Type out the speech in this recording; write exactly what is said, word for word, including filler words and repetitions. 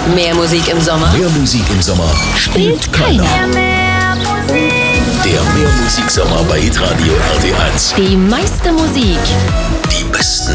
Mehr Musik im Sommer. Mehr Musik im Sommer spielt keiner. Der Mehrmusiksommer bei Hitradio R T eins. Die meiste Musik. Die besten